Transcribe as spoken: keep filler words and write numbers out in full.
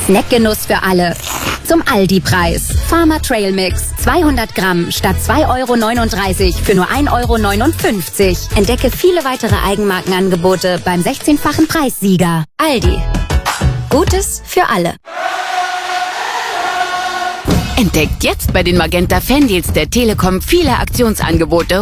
Snackgenuss für alle. Zum Aldi-Preis. Farmer Trail Mix. zweihundert Gramm statt zwei Euro neununddreißig für nur ein Euro neunundfünfzig. Entdecke viele weitere Eigenmarkenangebote beim sechzehnfachen Preissieger. Aldi. Gutes für alle. Entdeckt jetzt bei den Magenta Fandeals der Telekom viele Aktionsangebote